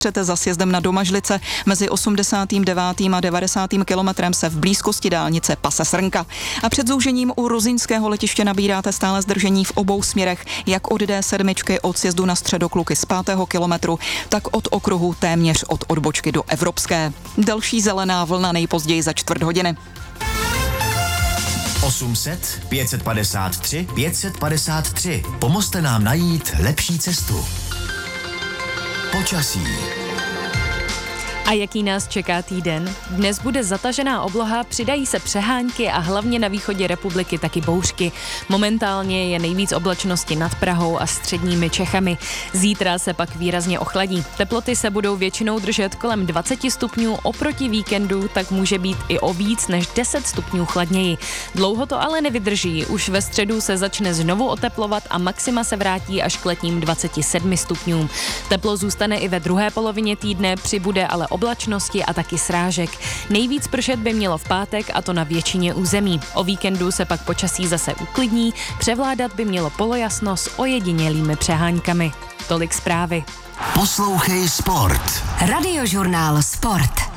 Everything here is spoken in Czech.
Přete za sjezdem na Domažlice mezi 89. a 90. kilometrem se v blízkosti dálnice pase Srnka. A před zúžením u Ruzyňského letiště nabíráte stále zdržení v obou směrech, jak od D7 od sjezdu na Středokluky z 5. kilometru, tak od okruhu téměř od odbočky do Evropské. Další zelená vlna nejpozději za čtvrt hodiny. 800 553 553. Pomozte nám najít lepší cestu. Počasí. A jaký nás čeká týden? Dnes bude zatažená obloha, přidají se přehánky a hlavně na východě republiky taky bouřky. Momentálně je nejvíc oblačnosti nad Prahou a středními Čechami. Zítra se pak výrazně ochladí. Teploty se budou většinou držet kolem 20 stupňů, oproti víkendu tak může být i o víc než 10 stupňů chladněji. Dlouho to ale nevydrží. Už ve středu se začne znovu oteplovat a maxima se vrátí až k letním 27 stupňům. Teplo zůstane i ve druhé polovině týdne, přibude ale oblačnosti a taky srážek. Nejvíc pršet by mělo v pátek, a to na většině území. O víkendu se pak počasí zase uklidní, převládat by mělo polojasno s ojedinělými přeháňkami. Tolik zprávy. Poslouchej Sport. Radiožurnál Sport.